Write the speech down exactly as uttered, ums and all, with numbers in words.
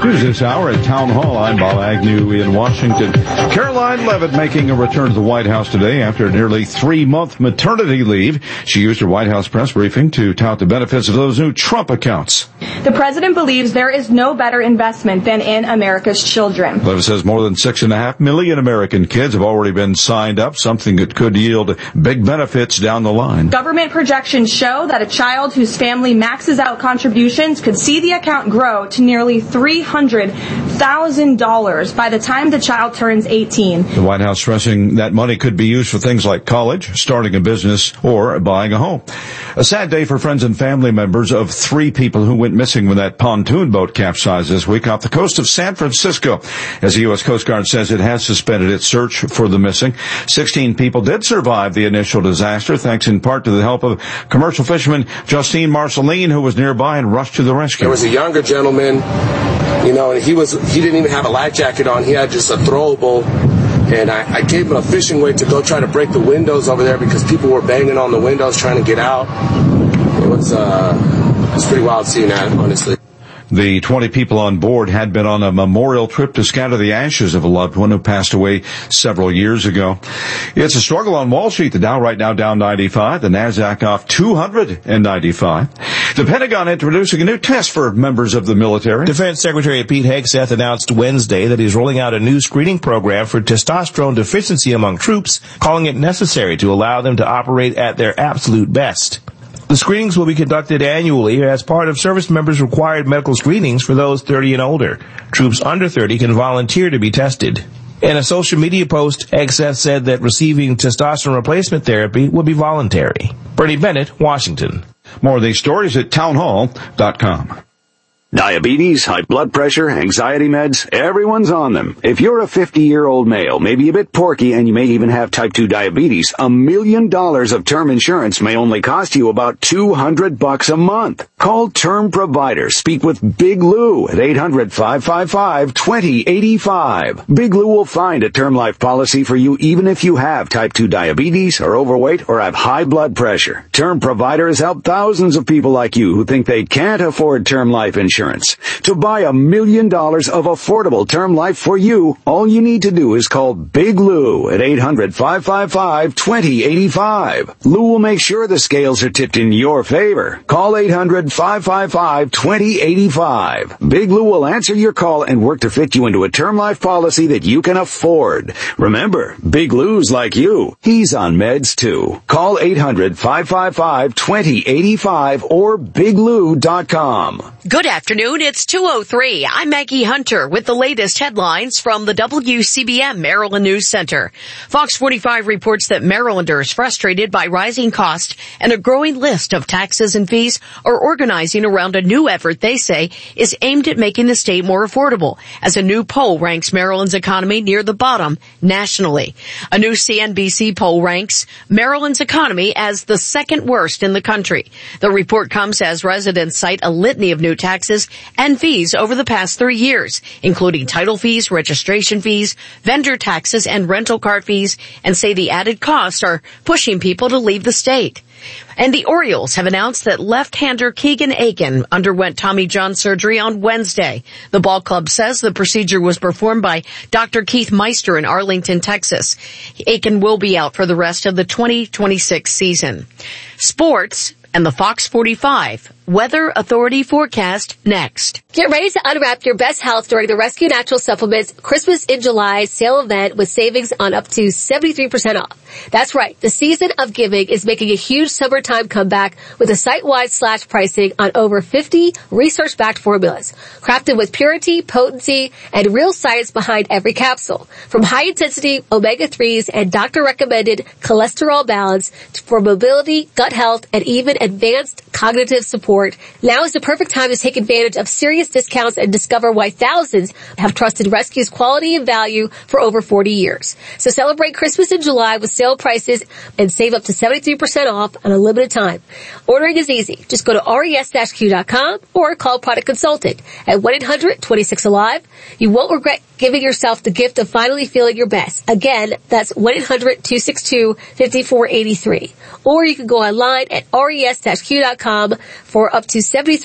News this hour at Town Hall. I'm Bob Agnew in Washington. Caroline Leavitt making a return to the White House today after a nearly three-month maternity leave. She used her White House press briefing to tout the benefits of those new Trump accounts. The president believes there is no better investment than in America's children. Leavitt says more than six and a half million American kids have already been signed up, something that could yield big benefits down the line. Government projections show that a child whose family maxes out contributions could see the account grow to nearly three hundred thousand dollars by the time the child turns eighteen. The White House stressing that money could be used for things like college, starting a business, or buying a home. A sad day for friends and family members of three people who went missing when that pontoon boat capsized this week off the coast of San Francisco. As the U S Coast Guard says it has suspended its search for the missing. sixteen people did survive the initial disaster, thanks in part to the help of commercial fisherman Justine Marceline, who was nearby and rushed to the rescue. There was a younger gentleman, you know, and he was he didn't even have a life jacket on. He had just a throwable. And I, I gave him a fishing weight to go try to break the windows over there because people were banging on the windows trying to get out. It was, uh, it was pretty wild seeing that, honestly. The twenty people on board had been on a memorial trip to scatter the ashes of a loved one who passed away several years ago. It's a struggle on Wall Street. The Dow right now down ninety-five, the NASDAQ off two hundred ninety-five. The Pentagon introducing a new test for members of the military. Defense Secretary Pete Hegseth announced Wednesday that he's rolling out a new screening program for testosterone deficiency among troops, calling it necessary to allow them to operate at their absolute best. The screenings will be conducted annually as part of service members' required medical screenings for those thirty and older. Troops under thirty can volunteer to be tested. In a social media post, Hegseth said that receiving testosterone replacement therapy will be voluntary. Bernie Bennett, Washington. More of these stories at townhall dot com. Diabetes, high blood pressure, anxiety meds, everyone's on them. If you're a fifty-year-old male, maybe a bit porky, and you may even have type two diabetes, a million dollars of term insurance may only cost you about two hundred bucks a month. Call Term Provider. Speak with Big Lou at eight hundred, five five five, two zero eight five. Big Lou will find a term life policy for you even if you have type two diabetes, are overweight, or have high blood pressure. Term Provider has helped thousands of people like you who think they can't afford term life insurance. To buy a million dollars of affordable term life for you, all you need to do is call Big Lou at eight hundred, five five five, two zero eight five. Lou will make sure the scales are tipped in your favor. Call eight hundred, five five five, two zero eight five. Big Lou will answer your call and work to fit you into a term life policy that you can afford. Remember, Big Lou's like you. He's on meds too. Call eight hundred, five five five, two zero eight five or big lou dot com. Good afternoon, it's two oh three. I'm Maggie Hunter with the latest headlines from the W C B M Maryland News Center. Fox forty-five reports that Marylanders frustrated by rising costs and a growing list of taxes and fees are organizing around a new effort they say is aimed at making the state more affordable, as a new poll ranks Maryland's economy near the bottom nationally. A new C N B C poll ranks Maryland's economy as the second worst in the country. The report comes as residents cite a litany of new taxes and fees over the past three years, including title fees, registration fees, vendor taxes, and rental car fees, and say the added costs are pushing people to leave the state. And the Orioles have announced that left-hander Keegan Akin underwent Tommy John surgery on Wednesday. The ball club says the procedure was performed by Doctor Keith Meister in Arlington, Texas. Akin will be out for the rest of the twenty twenty-six season. Sports and the Fox forty-five Weather Authority forecast next. Get ready to unwrap your best health during the Rescue Natural Supplements Christmas in July sale event with savings on up to seventy-three percent off. That's right. The season of giving is making a huge summertime comeback with a site-wide slash pricing on over fifty research-backed formulas, crafted with purity, potency, and real science behind every capsule. From high-intensity omega threes and doctor-recommended cholesterol balance for mobility, gut health, and even advanced cognitive support. Now is the perfect time to take advantage of serious discounts and discover why thousands have trusted Rescue's quality and value for over forty years. So celebrate Christmas in July with sale prices and save up to seventy-three percent off on a limited time. Ordering is easy. Just go to res dash q dot com or call Product Consultant at one eight hundred, two six, alive. You won't regret giving yourself the gift of finally feeling your best. Again, that's one eight hundred, two six two, five four eight three. Or you can go online at res dash q dot com for up to seventy-three